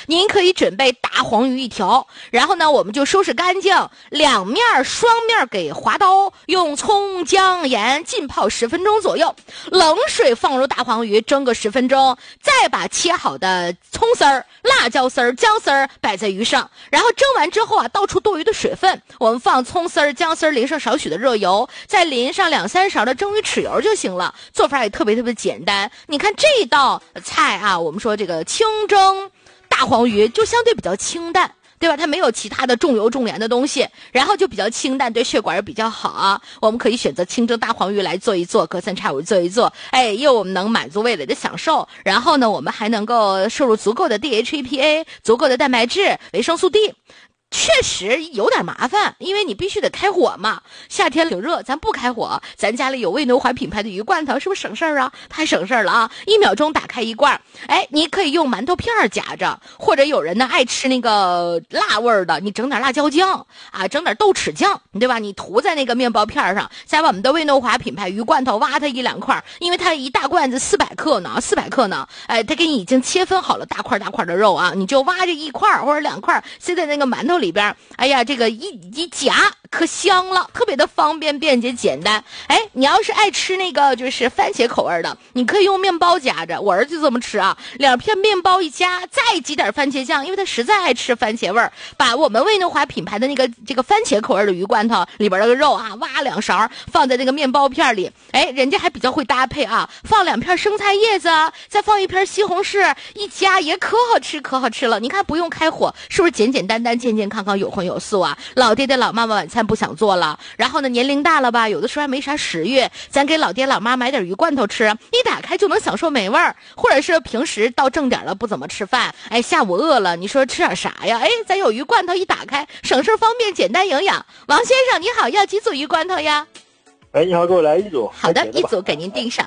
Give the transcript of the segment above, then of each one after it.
您可以准备大黄鱼1条，然后呢我们就收拾干净，两面双面给划刀，用葱姜盐浸泡10分钟左右，冷水放入大黄鱼蒸个10分钟，再把切好的葱丝儿、辣椒丝儿、姜丝儿摆在鱼上，然后蒸完之后啊，倒出多余的水分，我们放葱丝儿、姜丝儿，淋上少许的热油，再淋上2-3勺的蒸鱼豉油就行了。做法也特别简单。你看这道菜啊，我们说这个清蒸大黄鱼就相对比较清淡，对吧？它没有其他的重油重盐的东西，然后就比较清淡，对血管也比较好啊。我们可以选择清蒸大黄鱼来做一做，隔三差五做一做，又能满足味蕾的享受，然后呢，我们还能够摄入足够的 DHA、足够的蛋白质、维生素 D。确实有点麻烦，因为你必须得开火嘛。夏天挺热，咱不开火，咱家里有魏牛环品牌的鱼罐头，是不是省事儿啊？太省事儿了啊！1秒钟打开一罐，你可以用馒头片夹着，或者有人呢爱吃那个辣味儿的，你整点辣椒酱啊，整点豆豉酱，对吧？你涂在那个面包片上，再把我们的魏牛华品牌鱼罐头挖它1-2块，因为它一大罐子400克呢，它给你已经切分好了大块的肉啊，你就挖这1块或者2块塞在那个馒头里边，这个一夹可香了，特别的方便便捷简单。你要是爱吃那个就是番茄口味的，你可以用面包夹着，我儿子这么吃啊，2片面包一夹，再挤点番茄酱，因为他实在爱吃番茄味儿。把我们魏牛华品牌的这个番茄口味的鱼罐头里边那个肉啊，挖2勺放在那个面包片里，人家还比较会搭配啊，放2片生菜叶子啊，再放1片西红柿，一夹也可好吃了。你看不用开火，是不是简简单单健健康康有荤有素啊？老爹爹老妈妈晚餐不想做了，然后呢年龄大了吧，有的时候还没啥食欲，咱给老爹老妈买点鱼罐头吃，一打开就能享受美味儿。或者是平时到正点了不怎么吃饭，下午饿了，你说吃点啥呀？咱有鱼罐头一打开，省事方便简单营养。王先生你好，要几组鱼罐头呀？ 你好，给我来1组。 好的，1组给您订上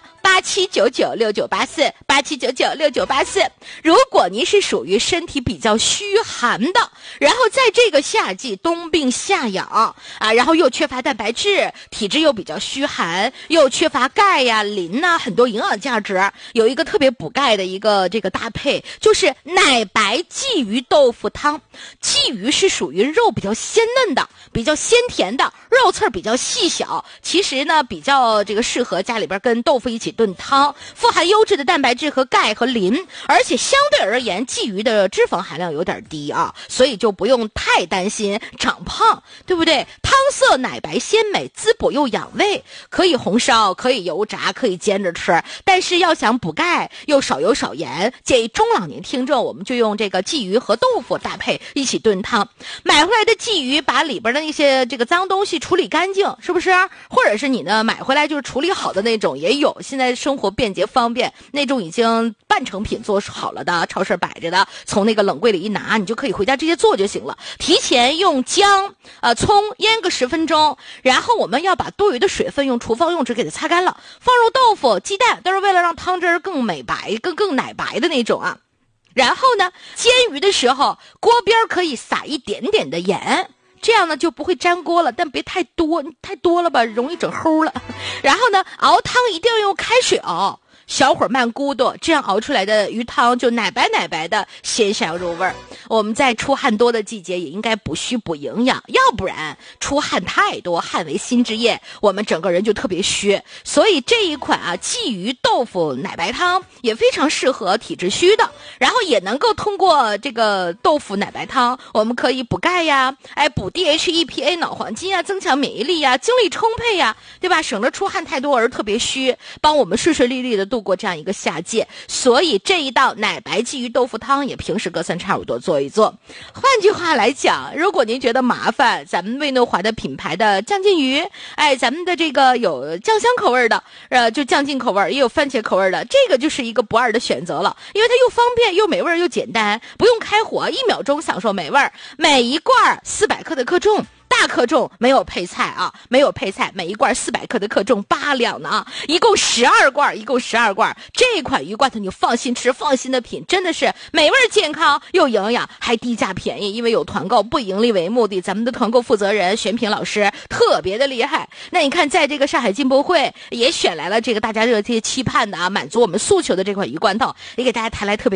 87996984，87996984。如果您是属于身体比较虚寒的，然后在这个夏季冬病夏养啊，然后又缺乏蛋白质，体质又比较虚寒，又缺乏钙呀、磷呐，很多营养价值，有一个特别补钙的一个这个搭配，就是奶白鲫鱼豆腐汤。鲫鱼是属于肉比较鲜嫩的，比较鲜甜的，肉刺比较细小，其实呢比较这个适合家里边跟豆腐一起炖汤，富含优质的蛋白质和钙和磷，而且相对而言鲫鱼的脂肪含量有点低啊，所以就不用太担心长胖，对不对？汤色奶白鲜美，滋补又养胃，可以红烧，可以油炸，可以煎着吃，但是要想补钙又少油少盐，建议中老年听众我们就用这个鲫鱼和豆腐搭配一起炖汤。买回来的鲫鱼把里边的那些这个脏东西处理干净，是不是？或者是你呢买回来就是处理好的那种也有，现在生活便捷方便，那种已经半成品做好了的，超市摆着的，从那个冷柜里一拿，你就可以回家直接做就行了。提前用姜葱腌个10分钟，然后我们要把多余的水分用厨房用纸给它擦干了，放入豆腐鸡蛋，都是为了让汤汁更美白更奶白的那种啊。然后呢煎鱼的时候锅边可以撒一点点的盐，这样呢就不会粘锅了，但别太多了吧，容易整齁了。然后呢熬汤一定要用开水熬，小火慢咕嘟，这样熬出来的鱼汤就奶白的，鲜香入味儿。我们在出汗多的季节也应该补虚补营养，要不然出汗太多，汗为心之液，我们整个人就特别虚。所以这一款鲫鱼豆腐奶白汤也非常适合体质虚的，然后也能够通过这个豆腐奶白汤，我们可以补钙呀，补 DHA、EPA 脑黄金增强免疫力精力充沛对吧？省得出汗太多而特别虚，帮我们顺利的度过这样一个夏季。所以这一道奶白鲫鱼豆腐汤也平时隔三差五多做一做。换句话来讲，如果您觉得麻烦，咱们魏诺华的品牌的酱劲鱼，咱们的这个有酱香口味的，就酱劲口味，也有番茄口味的，这个就是一个不二的选择了，因为它又方便又美味又简单，不用开火，1秒钟享受美味。每一罐400克的克重，大克重没有配菜没有配菜，每一罐400克的克重8两呢一共12罐。这款鱼罐头你放心吃，放心的品，真的是美味健康又营养，还低价便宜，因为有团购，不盈利为目的，咱们的团购负责人选品老师特别的厉害。那你看在这个上海进博会也选来了这个大家热切期盼的满足我们诉求的这款鱼罐头，也给大家谈来特别